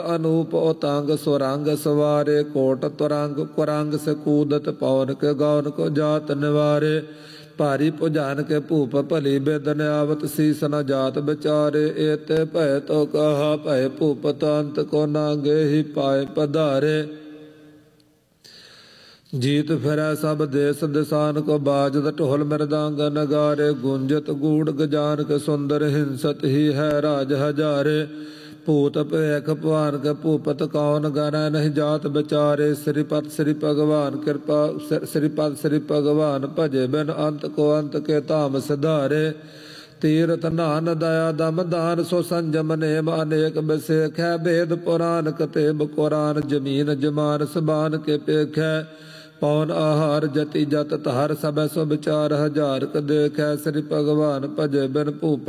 अनूप उतंग सुरंग सवारे कोट तुरंग कुरंग से कूदत पवन के गौन को जात निवारे भारी भुजान के भूप भली बेदन आवत शीस न जात बिचारे एते भय तो कहा भय भूपत अंत को नागे ही पाए पधारे जीत फिरै सब देश दिसान को बाजत ढोल मृदांग नगारे गुंजत गूढ़ गजान के सुंदर हिंसत ही है राज हजारे भूत भैख भवान के भूपत कौन गण नहीं जात बिचारे श्री भगवान कृपा श्री भगवान भजे बिन अंत को अंत के धाम सिधारे तीर्थ नान दया दम दान सो संजम नेम अनेक बिसेख है भेद पुराण कतेब कुरान जमीन जमान सबान के पेख है पौन आहार जति जत तार सब सो विचार हजार क देख है श्री भगवान भजे बिन भूप